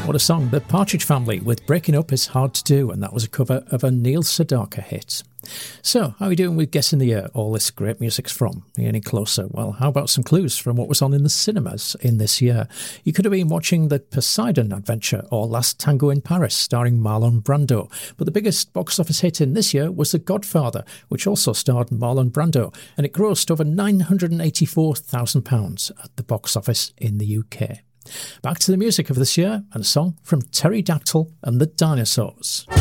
What a song, The Partridge Family with Breaking Up Is Hard to Do, and that was a cover of a Neil Sedaka hit. So, how are you doing with guessing the year all this great music's from? Are you any closer? Well, how about some clues from what was on in the cinemas in this year? You could have been watching The Poseidon Adventure or Last Tango in Paris starring Marlon Brando, but the biggest box office hit in this year was The Godfather, which also starred Marlon Brando, and it grossed over £984,000 at the box office in the UK. Back to the music of this year and a song from Pterodactyl and the Dinosaurs.